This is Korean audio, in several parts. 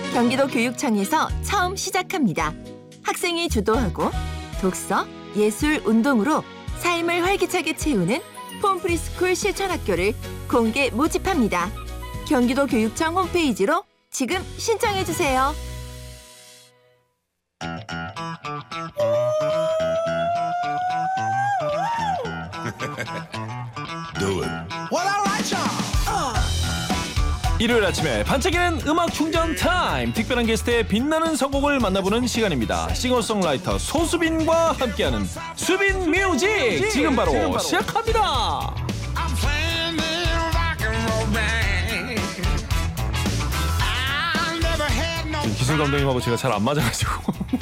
경기도 교육청에서 처음 시작합니다. 학생이 주도하고 독서, 예술, 운동으로 삶을 활기차게 채우는 폼프리스쿨 실천학교를 공개 모집합니다. 경기도 교육청 홈페이지로 지금 신청해주세요. Do it. 일요일 아침에 반짝이는 음악 충전 타임. 특별한 게스트의 빛나는 선곡을 만나보는 시간입니다. 싱어송라이터 소수빈과 함께하는 수빈 뮤직 지금 바로 시작합니다. 기술 감독님하고 제가 잘 안 맞아가지고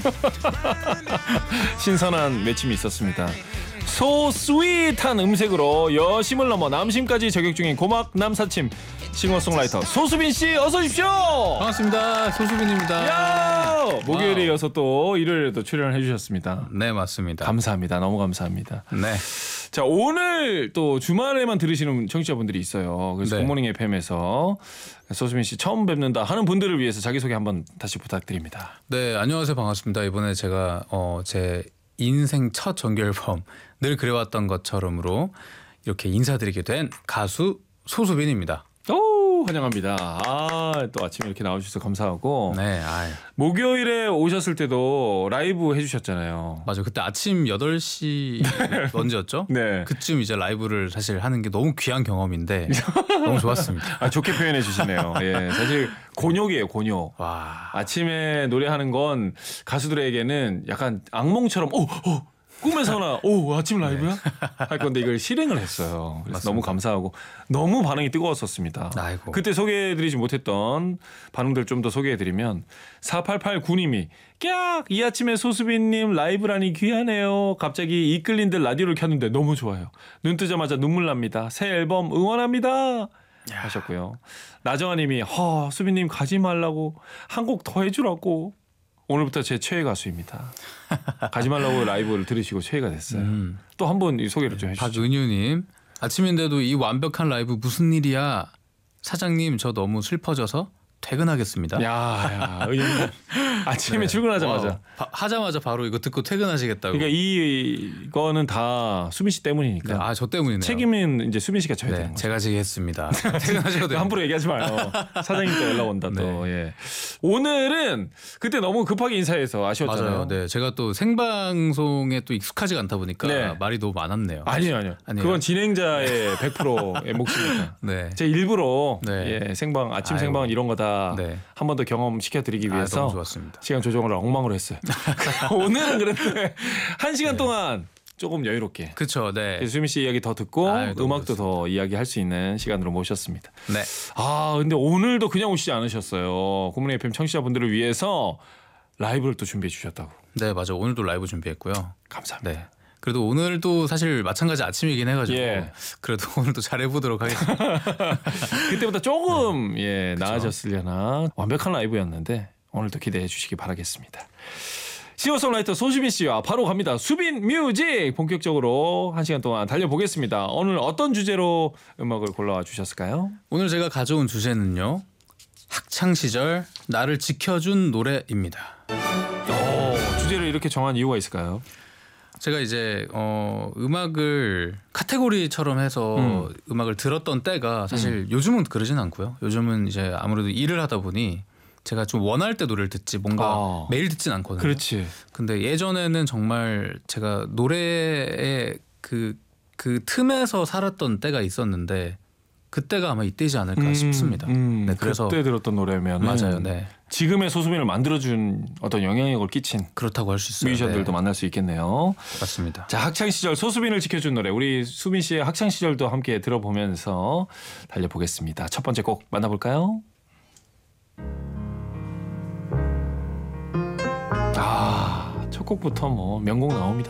신선한 매침이 있었습니다. 소 스윗한 음색으로 여심을 넘어 남심까지 저격 중인 고막 남사침 싱어송라이터 소수빈 씨 어서 오십시오. 반갑습니다. 소수빈입니다. 목요일에 이어서 또 일요일에도 출연을 해주셨습니다. 네, 맞습니다. 감사합니다. 너무 감사합니다. 네. 자, 오늘 또 주말에만 들으시는 청취자분들이 있어요. 그래서 네. 굿모닝 FM에서 소수빈 씨 처음 뵙는다 하는 분들을 위해서 자기소개 한번 다시 부탁드립니다. 네, 안녕하세요. 반갑습니다. 이번에 제가 제 인생 첫 정규 앨범 늘 그래왔던 것처럼으로 이렇게 인사드리게 된 가수 소수빈입니다. 오, 환영합니다. 또 아침에 이렇게 나와주셔서 감사하고. 네, 목요일에 오셨을 때도 라이브 해주셨잖아요. 맞아요. 그때 아침 8시 언제였죠? 네. 그쯤 이제 라이브를 사실 하는 게 너무 귀한 경험인데 너무 좋았습니다. 좋게 표현해 주시네요. 예, 사실 곤욕이에요, 곤욕. 와. 아침에 노래하는 건 가수들에게는 약간 악몽처럼 꿈에서나 아침 라이브야? 할 건데 이걸 실행을 했어요. 그래서 맞습니다. 너무 감사하고 너무 반응이 뜨거웠었습니다. 아이고. 그때 소개해드리지 못했던 반응들 좀 더 소개해드리면 4889님이 깍! 이 아침에 소수빈님 라이브라니 귀하네요. 갑자기 이끌린 듯 라디오를 켰는데 너무 좋아요. 눈 뜨자마자 눈물 납니다. 새 앨범 응원합니다. 하셨고요. 나정아님이 수빈님 가지 말라고 한 곡 더 해주라고. 오늘부터 제 최애 가수입니다. 가지 말라고 라이브를 들으시고 최애가 됐어요. 또 한 번 소개를 좀 해주시죠. 박은유님, 아침인데도 이 완벽한 라이브 무슨 일이야? 사장님, 저 너무 슬퍼져서 퇴근하겠습니다. 야, 의견 아침에 출근하자마자. 하자마자 바로 이거 듣고 퇴근하시겠다고. 그러니까 이거는 다 수빈 씨 때문이니까. 네, 저 때문이네요. 책임은 이제 수빈 씨가 져야 네, 되는 거죠. 제가 지겠습니다. 퇴근하셔도 돼요. 함부로 얘기하지 마요. 사장님 또 연락 온다 또. 네. 예. 오늘은 그때 너무 급하게 인사해서 아쉬웠잖아요. 맞아요. 네, 제가 또 생방송에 또 익숙하지가 않다 보니까 네. 말이 너무 많았네요. 아니요. 그건 진행자의 100%의 몫입니다. 네. 제 일부러 네. 생방 아침 아이고. 생방은 이런 거다. 네. 한 번 더 경험시켜드리기 위해서 너무 좋았습니다. 시간 조정을 엉망으로 했어요. 오늘은 그런데 1시간 동안 조금 여유롭게 그렇죠. 네. 수민 씨 이야기 더 듣고 너무 음악도 좋습니다. 더 이야기할 수 있는 시간으로 모셨습니다. 네. 근데 오늘도 그냥 오시지 않으셨어요. 굿모닝 FM 청취자분들을 위해서 라이브를 또 준비해 주셨다고. 네, 맞아요. 오늘도 라이브 준비했고요. 감사합니다. 네. 그래도 오늘도 사실 마찬가지 아침이긴 해가지고 예. 그래도 오늘도 잘해보도록 하겠습니다. 그때보다 조금 나아졌으려나. 완벽한 라이브였는데 오늘도 기대해 주시기 바라겠습니다. 싱어송라이터 소수빈 씨와 바로 갑니다. 수빈 뮤직 본격적으로 1시간 동안 달려보겠습니다. 오늘 어떤 주제로 음악을 골라와 주셨을까요? 오늘 제가 가져온 주제는요, 학창 시절 나를 지켜준 노래입니다. 주제를 이렇게 정한 이유가 있을까요? 제가 이제 음악을 카테고리처럼 해서 음악을 들었던 때가 사실 요즘은 그러진 않고요. 요즘은 이제 아무래도 일을 하다 보니 제가 좀 원할 때 노래를 듣지 뭔가 매일 듣진 않거든요. 그렇지. 근데 예전에는 정말 제가 노래의 그 틈에서 살았던 때가 있었는데 그때가 아마 이때이지 않을까 싶습니다. 네, 그래서 그때 들었던 노래면 맞아요. 네. 지금의 소수빈을 만들어준 어떤 영향력을 끼친 그렇다고 할 수 있어요. 뮤지션들도 네. 만날 수 있겠네요. 맞습니다. 자, 학창 시절 소수빈을 지켜준 노래, 우리 수빈 씨의 학창 시절도 함께 들어보면서 달려보겠습니다. 첫 번째 곡 만나볼까요? 첫 곡부터 명곡 나옵니다.